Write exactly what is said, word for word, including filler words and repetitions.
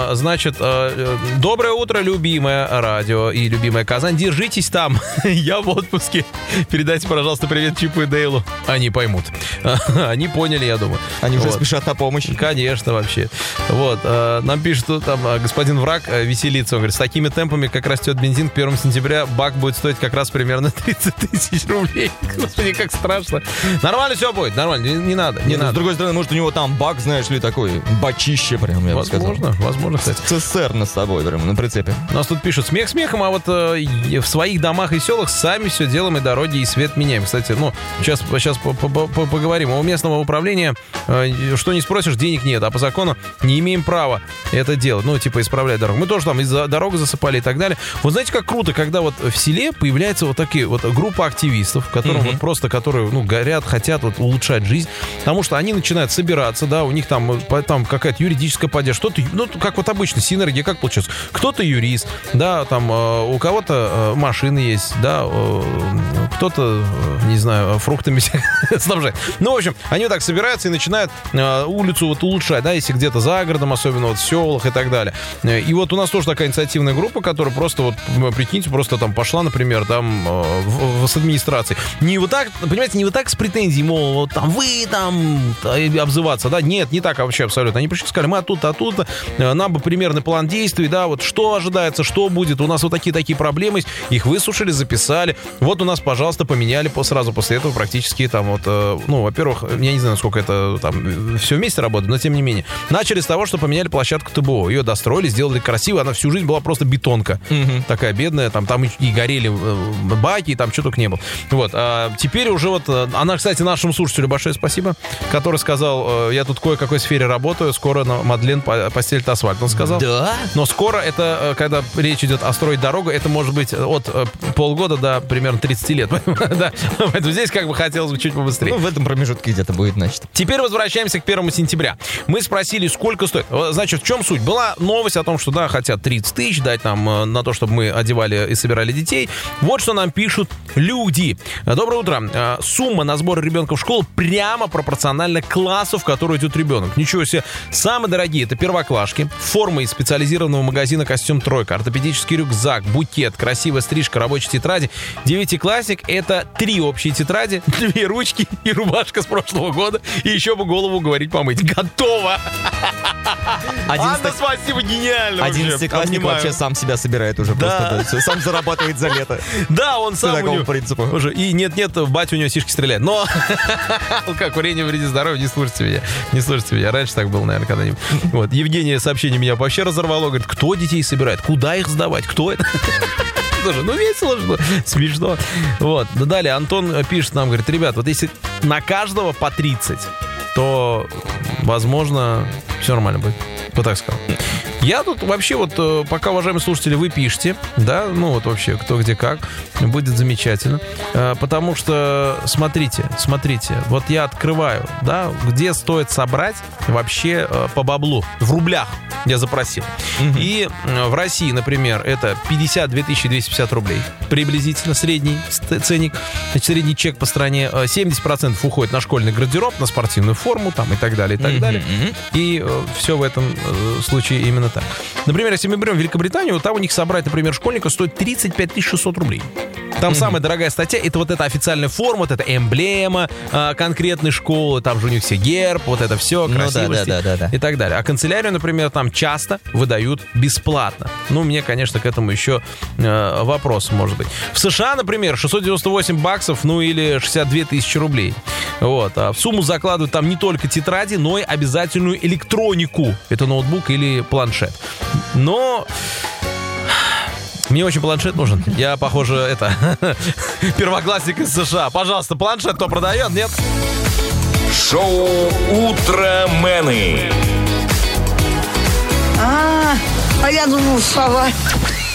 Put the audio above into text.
Значит, доброе утро, любимое радио и любимая Казань. Держитесь там. Я в отпуске. Передайте, пожалуйста, привет Чипу и Дейлу. Они поймут. Они поняли, я думаю. Они уже вот. Спешат на помощь. Конечно, вообще. Вот. Нам пишет, что там господин Враг веселится. Он говорит, с такими темпами, как растет бензин, к первому сентября бак будет стоить как раз примерно тридцать тысяч рублей. Господи, как страшно. Нормально все будет, нормально. Не, не надо, не, не надо. С другой стороны, может, у него там бак, знаешь ли, такой бачище прям, я бы сказал. Возможно, возможно, кстати. ЦССР на собой прям, на прицепе. У нас тут пишут, смех смехом, а вот э, в своих домах и селах сами все делаем, и дороги, и свет меняем. Кстати, ну, сейчас, сейчас поговорим. У местного управления, э, что не спросишь, денег нет, а по закону не имеем права это делать. Ну, типа, исправлять дорогу. Мы тоже там из-за дорогу засыпали и так далее. Вот знаете, как круто, когда вот в селе появляется вот такие вот группа активистов, которые mm-hmm. вот просто, которые, ну, горят, хотят вот улучшать жизнь, потому что они начинают собираться, да, у них там, там какая-то юридическая поддержка, что-то, ну, как вот обычно, синергия, как получается? Кто-то юрист, да, там, э, у кого-то э, машины есть, да, э, кто-то, э, не знаю, фруктами снабжает. Ну, в общем, они вот так собираются и начинают э, улицу вот улучшать, да, если где-то за городом, особенно вот в селах и так далее. И вот у нас тоже такая инициативная группа, которая просто вот, прикиньте, просто там пошла, например, там, э, в, в, с администрацией. Не вот так, понимаете, не вот так с претензией, мол, вот там вы там обзываться, да, нет, не так вообще абсолютно. Они пришли, сказали, мы оттуда, оттуда, нам бы примерный план действий, да, вот что ожидается, что будет, у нас вот такие-такие проблемы, их выслушали, записали, вот у нас, пожалуйста, поменяли сразу после этого практически там вот, ну, во-первых, я не знаю, сколько это там все вместе работает, но тем не менее, начали с того, что поменяли площадку ТБО, ее достроили, сделали красиво, она всю жизнь была просто бетонка, mm-hmm. такая бедная, там, там и, и горели баки, и там что только не было, вот, а теперь уже вот, она, кстати, нашему слушателю большое спасибо, который сказал, я тут кое-какой сфере работаю, скоро на Мадлен постелит асфальт, он сказал. Да? Но скоро это, когда речь идет о строить дорогу, это может быть от полгода до примерно тридцать лет. Да. Поэтому здесь как бы хотелось бы чуть побыстрее. Ну, в этом промежутке где-то будет, значит. Теперь возвращаемся к первому сентября. Мы спросили, сколько стоит. Значит, в чем суть? Была новость о том, что, да, хотят тридцать тысяч дать нам на то, чтобы мы одевали и собирали детей. Вот что нам пишут люди. Доброе утро. Сумма на сбор ребенка в школу прямо пропорциональна классу, в который идет ребенок. Ничего себе. Самые дорогие — это первоклашки, форма из специализированного магазина «Костюм Тройка», ортопедический рюкзак, букет, красивая стрижка, рабочие тетради. Девятиклассник — это три общие тетради, две ручки и рубашка с прошлого года, и еще бы голову говорить помыть. Готово! Анна, спасибо, гениально. Одиннадцатиклассник вообще сам себя собирает уже, да. Просто да, сам зарабатывает за лето. Да, он сам. По такому принципу. Уже. И нет-нет, батя у него сишки стреляет. Но как курение вредит здоровью, не слушайте меня. Не слушайте меня. Раньше так было, наверное, когда-нибудь. Вот. Евгения сообщение меня вообще разорвало. Говорит, кто детей собирает? Куда их сдавать? Кто это? Слушай, ну весело, что смешно. Вот. Да, далее Антон пишет нам, говорит, ребят, вот если на каждого по тридцать, то, возможно, все нормально будет. Вот так сказал. Я тут вообще вот, пока, уважаемые слушатели, вы пишете, да, ну вот вообще, кто где как, будет замечательно, потому что, смотрите, смотрите, вот я открываю, да, где стоит собрать вообще по баблу, в рублях я запросил. Угу. И в России, например, это пятьдесят две тысячи двести пятьдесят рублей, приблизительно, средний ценник, значит, средний чек по стране, семьдесят процентов уходит на школьный гардероб, на спортивную форму, там, и так далее, и так угу, далее. Угу. И все в этом случае именно так. Например, если мы берем Великобританию, там у них собрать, например, школьника стоит тридцать пять тысяч шестьсот рублей. Там mm-hmm. самая дорогая статья — это вот эта официальная форма, вот эта эмблема а, конкретной школы, там же у них все герб, вот это все, красивости, ну, да, да, да, да. и так далее. А канцелярию, например, там часто выдают бесплатно. Ну, мне, конечно, к этому еще э, вопрос может быть. В США, например, шестьсот девяносто восемь баксов, ну или шестьдесят две тысячи рублей. Вот. А в сумму закладывают там не только тетради, но и обязательную электронику. Это ноутбук или планшет. Но... Мне очень планшет нужен. Я, похоже, это первоклассник из США. Пожалуйста, планшет кто продает, нет? Шоу «Утромены». А, а я думал, сова.